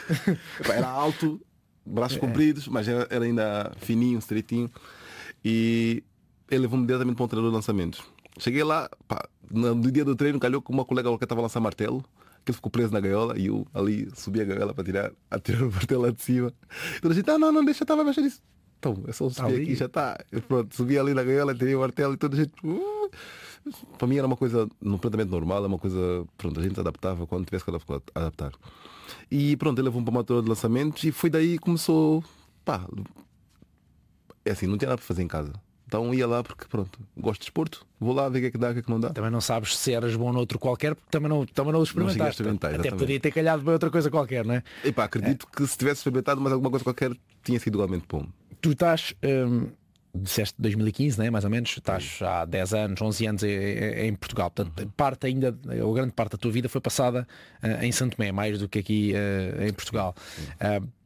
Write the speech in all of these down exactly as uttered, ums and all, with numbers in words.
Epá, era alto, braços é. compridos, mas era, era ainda fininho, estreitinho. E ele levou-me diretamente para um treinador de lançamentos. Cheguei lá, pá, no dia do treino, calhou com uma colega que estava a lançar martelo, que ele ficou preso na gaiola e eu ali subi a gaiola para tirar, a tirar o martelo lá de cima. Então a gente, ah, não, não, deixa, estava a mexer nisso. Então, é só subir aqui, já está. Pronto, subi ali na gaiola, tirei o martelo e toda a gente. Uh, para mim era uma coisa completamente normal, é uma coisa. Pronto, a gente se adaptava quando tivesse que adaptar. E pronto, ele levou para uma turma de lançamentos e foi daí que começou. Pá, é assim, não tinha nada para fazer em casa. Então ia lá porque pronto, gosto de desporto, vou lá ver o que é que dá, o que é que não dá. Também não sabes se eras bom noutro qualquer, porque também não, também não o experimentaste. Não Até exatamente. Podia ter calhado bem outra coisa qualquer, não é? E pá, acredito é. que se tivesse experimentado mais alguma coisa qualquer, tinha sido igualmente bom. Tu estás, hum, disseste dois mil e quinze, né, mais ou menos, estás há dez anos, onze anos em, em Portugal. Portanto, uhum. parte ainda, ou grande parte da tua vida foi passada uh, em Santo Tomé, mais do que aqui uh, em Portugal. Uhum. Uh,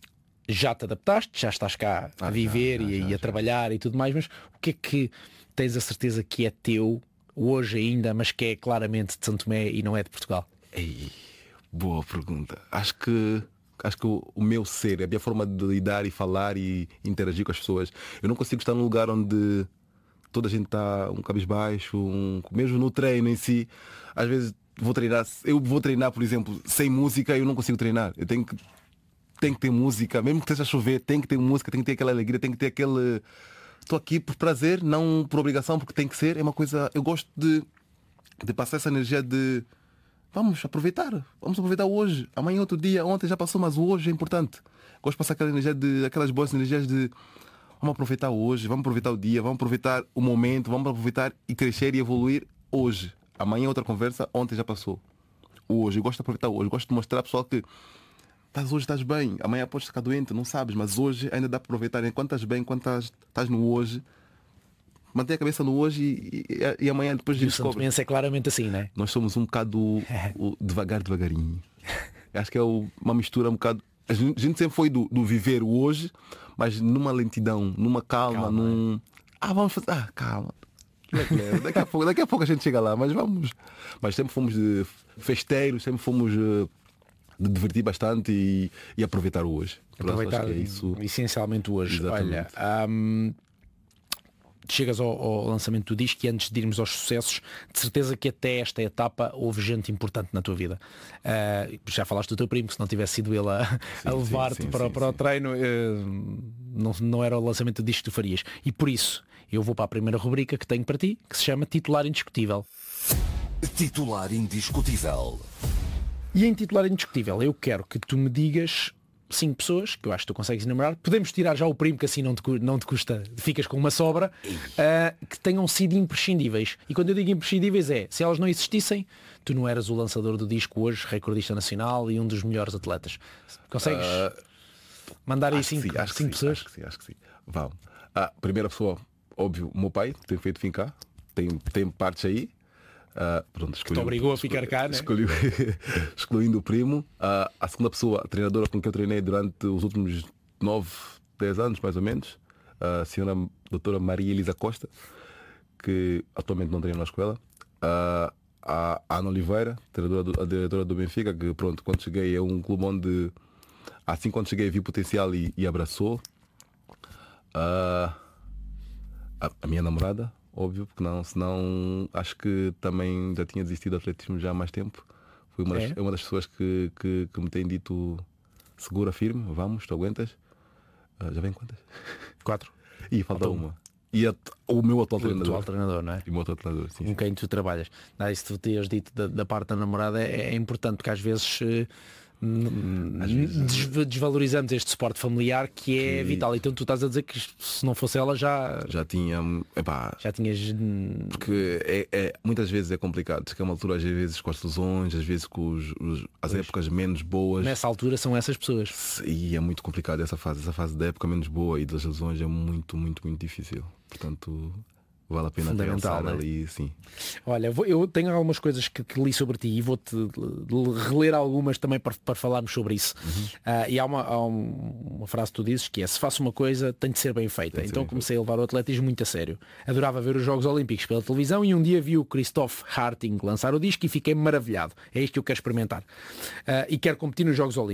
já te adaptaste, já estás cá ah, a viver já, já, e, já, e a já. trabalhar e tudo mais, mas o que é que tens a certeza que é teu hoje ainda, mas que é claramente de Santo Tomé e não é de Portugal? Ei, boa pergunta. Acho que acho que o, o meu ser, a minha forma de lidar e falar e interagir com as pessoas, eu não consigo estar num lugar onde toda a gente está um cabisbaixo, um, mesmo no treino em si. Às vezes vou treinar, eu vou treinar, por exemplo, sem música, eu não consigo treinar. Eu tenho que Tem que ter música, mesmo que esteja a chover, tem que ter música, tem que ter aquela alegria, tem que ter aquele. Estou aqui por prazer, não por obrigação, porque tem que ser. É uma coisa. Eu gosto de, de passar essa energia de vamos aproveitar, vamos aproveitar hoje. Amanhã é outro dia, ontem já passou, mas o hoje é importante. Gosto de passar aquela energia de aquelas boas energias de vamos aproveitar hoje, vamos aproveitar o dia, vamos aproveitar o momento, vamos aproveitar e crescer e evoluir hoje. Amanhã é outra conversa, ontem já passou. Hoje, eu gosto de aproveitar hoje, eu gosto de mostrar ao pessoal que estás hoje, estás bem, amanhã podes ficar doente, não sabes, mas hoje ainda dá para aproveitar. Enquanto estás bem, enquanto estás, estás no hoje, mantém a cabeça no hoje e, e, e amanhã depois de descobre. É claramente assim, não é? Nós somos um bocado o, devagar, devagarinho. Acho que é o, uma mistura um bocado. A gente sempre foi do, do viver o hoje, mas numa lentidão, numa calma, calma num. É? Ah, vamos fazer. Ah, calma. Daqui a pouco, daqui a pouco a gente chega lá, mas vamos. Mas sempre fomos de festeiros, sempre fomos. De divertir bastante e, e aproveitar o hoje. Aproveitar é isso. essencialmente o hoje. Exatamente. Olha, hum, chegas ao, ao lançamento do disco e antes de irmos aos sucessos, de certeza que até esta etapa houve gente importante na tua vida. Uh, já falaste do teu primo, que se não tivesse sido ele a, a levar-te para, para o treino, uh, não, não era o lançamento do disco que tu farias. E por isso, eu vou para a primeira rubrica que tenho para ti, que se chama Titular Indiscutível. Titular Indiscutível. E em titular indiscutível, eu quero que tu me digas cinco pessoas, que eu acho que tu consegues enumerar, podemos tirar já o primo, que assim não te, não te custa, ficas com uma sobra, uh, que tenham sido imprescindíveis. E quando eu digo imprescindíveis é, se elas não existissem, tu não eras o lançador do disco hoje, recordista nacional e um dos melhores atletas. Consegues uh, mandar aí cinco, sim, cinco pessoas? Acho que sim, acho que sim. Vamos. A primeira pessoa, óbvio, o meu pai, que tem feito fincar, tem, tem partes aí. Uh, pronto, que te obrigou a ficar cá, né? Escolhi, excluindo o primo. Uh, a segunda pessoa, a treinadora com quem eu treinei durante os últimos nove, dez anos, mais ou menos, a senhora doutora Maria Elisa Costa, que atualmente não treina na escola. Uh, a Ana Oliveira, treinadora do, a diretora do Benfica, que pronto, quando cheguei é um clube onde assim quando cheguei vi potencial e, e abraçou. Uh, a, a minha namorada, óbvio, porque não, senão acho que também já tinha desistido do atletismo já há mais tempo. Foi uma das, é? uma das pessoas que, que, que me tem dito segura, firme, vamos, tu aguentas. Uh, já vem quantas? Quatro. E falta, falta uma. uma. E a, o meu atual o treinador. O atual treinador, não é? E o meu atual treinador, sim. Com quem tu trabalhas. Não, isso tu tinhas dito da, da parte da namorada é, é importante, porque às vezes... Uh, Des- desvalorizamos este suporte familiar que é que... vital. Então tu estás a dizer que se não fosse ela já já tinha epá, já tinhas, porque é, é, muitas vezes é complicado, porque é uma altura às vezes com as lesões, às vezes com os, os, as pois. épocas menos boas. Nessa altura são essas pessoas e é muito complicado essa fase, essa fase da época menos boa e das lesões é muito, muito, muito difícil. Portanto vale a pena fundamental, né? ali, sim. Olha, vou, eu tenho algumas coisas que, que li sobre ti e vou-te reler algumas também para, para falarmos sobre isso. Uhum. Uh, e há, uma, há um, uma frase que tu dizes que é: se faço uma coisa tem de ser bem feita. Então bem comecei feito. a levar o atletismo muito a sério. Adorava ver os Jogos Olímpicos pela televisão e um dia vi o Christoph Harting lançar o disco e fiquei maravilhado. É isto que eu quero experimentar. Uh, e quero competir nos Jogos Olímpicos.